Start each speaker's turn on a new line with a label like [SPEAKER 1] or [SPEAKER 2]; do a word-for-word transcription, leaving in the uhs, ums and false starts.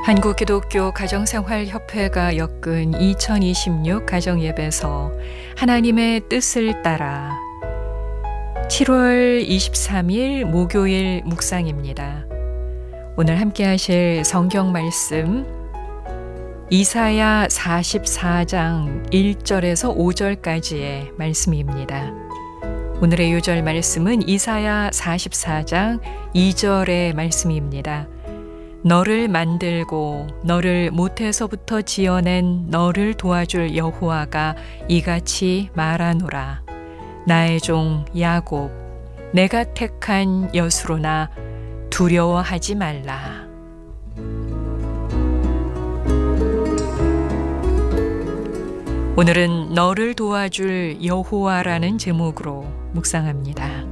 [SPEAKER 1] 한국기독교 가정생활협회가 엮은 이천이십육 가정예배서 하나님의 뜻을 따라 칠월 이십삼일 목요일 묵상입니다. 오늘 함께 하실 성경 말씀 이사야 사십사장 일절에서 오절까지의 말씀입니다. 오늘의 요절 말씀은 이사야 사십사장 이절의 말씀입니다. 너를 만들고 너를 모태에서부터 지어낸 너를 도와줄 여호와가 이같이 말하노라. 나의 종 야곱, 내가 택한 여수로나 두려워하지 말라. 오늘은 너를 도와줄 여호와라는 제목으로 묵상합니다.